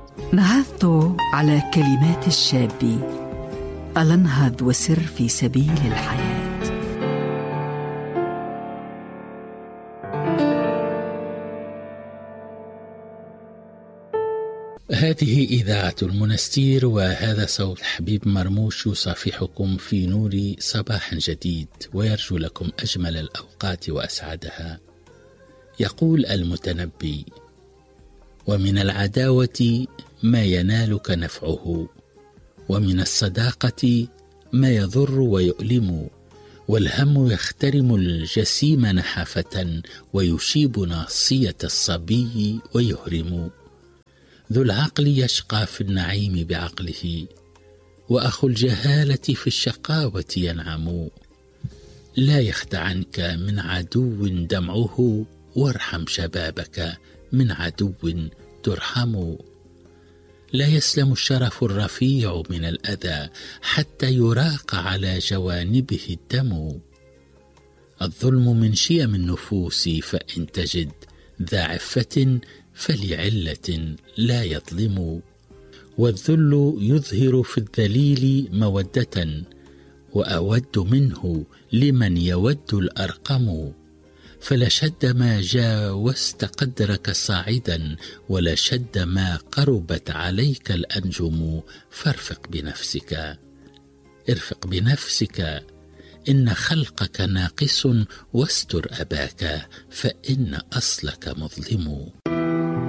نهضت على كلمات الشاب، ألا انهض وسر في سبيل الحياة. هذه إذاعة المنستير، وهذا صوت حبيب مرموش يصافحكم في نور صباح جديد، ويرجو لكم أجمل الأوقات وأسعدها. يقول المتنبي: ومن العداوة ما ينالك نفعه، ومن الصداقة ما يضر ويؤلم، والهم يخترم الجسيم نحافة، ويشيب ناصية الصبي ويهرم. ذو العقل يشقى في النعيم بعقله، وأخو الجهالة في الشقاوة ينعم. لا يخدعنك من عدو دمعه، وارحم شبابك من عدو ترحم. لا يسلم الشرف الرفيع من الأذى، حتى يراق على جوانبه الدم. الظلم من شيم النفوس، فإن تجد ذا عفة فلعلة لا يظلم. والذل يظهر في الذليل مودة، وأود منه لمن يود الأرقم. فلشد ما جاوزت قدرك صاعدا، ولشد ما قربت عليك الأنجم. فارفق بنفسك، ارفق بنفسك، إن خلقك ناقص، واستر أباك فإن أصلك مظلم.